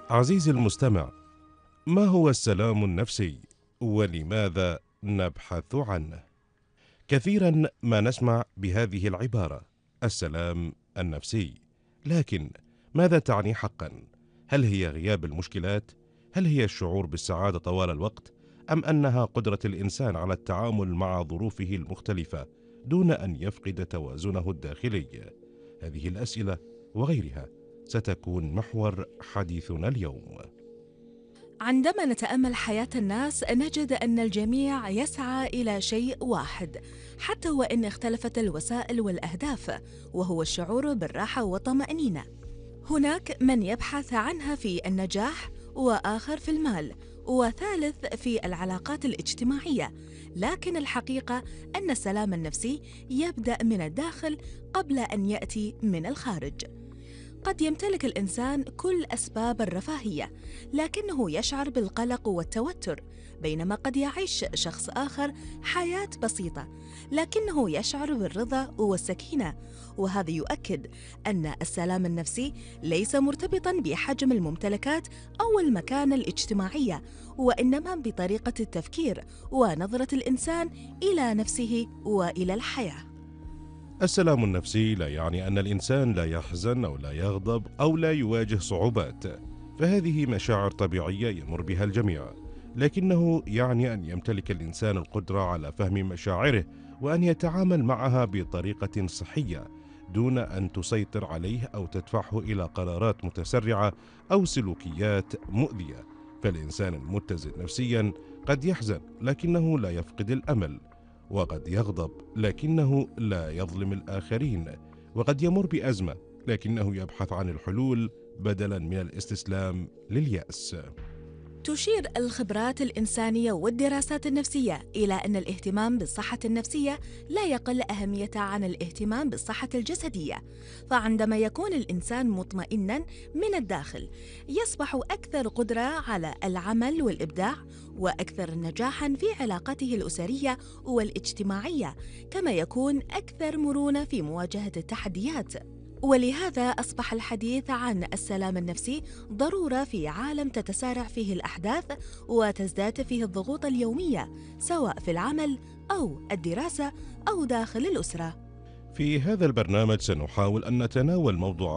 عزيزي المستمع، ما هو السلام النفسي؟ ولماذا نبحث عنه؟ كثيرا ما نسمع بهذه العبارة: السلام النفسي. لكن ماذا تعني حقا؟ هل هي غياب المشكلات؟ هل هي الشعور بالسعادة طوال الوقت؟ أم أنها قدرة الإنسان على التعامل مع ظروفه المختلفة دون أن يفقد توازنه الداخلي؟ هذه الأسئلة وغيرها ستكون محور حديثنا اليوم. عندما نتأمل حياة الناس نجد أن الجميع يسعى إلى شيء واحد، حتى وإن اختلفت الوسائل والأهداف، وهو الشعور بالراحة والطمأنينة. هناك من يبحث عنها في النجاح، وآخر في المال، وثالث في العلاقات الاجتماعية. لكن الحقيقة أن السلام النفسي يبدأ من الداخل قبل أن يأتي من الخارج. قد يمتلك الإنسان كل أسباب الرفاهية، لكنه يشعر بالقلق والتوتر، بينما قد يعيش شخص آخر حياة بسيطة لكنه يشعر بالرضا والسكينة. وهذا يؤكد أن السلام النفسي ليس مرتبطاً بحجم الممتلكات أو المكانة الاجتماعية، وإنما بطريقة التفكير ونظرة الإنسان إلى نفسه وإلى الحياة. السلام النفسي لا يعني أن الإنسان لا يحزن أو لا يغضب أو لا يواجه صعوبات، فهذه مشاعر طبيعية يمر بها الجميع، لكنه يعني أن يمتلك الإنسان القدرة على فهم مشاعره وأن يتعامل معها بطريقة صحية دون أن تسيطر عليه أو تدفعه إلى قرارات متسرعة أو سلوكيات مؤذية. فالإنسان المتزن نفسيا قد يحزن لكنه لا يفقد الأمل، وقد يغضب لكنه لا يظلم الآخرين، وقد يمر بأزمة لكنه يبحث عن الحلول بدلا من الاستسلام لليأس. تشير الخبرات الإنسانية والدراسات النفسية إلى أن الاهتمام بالصحة النفسية لا يقل أهمية عن الاهتمام بالصحة الجسدية. فعندما يكون الإنسان مطمئناً من الداخل، يصبح أكثر قدرة على العمل والإبداع، وأكثر نجاحاً في علاقاته الأسرية والاجتماعية، كما يكون أكثر مرونة في مواجهة التحديات. ولهذا أصبح الحديث عن السلام النفسي ضرورة في عالم تتسارع فيه الأحداث وتزداد فيه الضغوط اليومية، سواء في العمل أو الدراسة أو داخل الأسرة. في هذا البرنامج سنحاول أن نتناول موضوع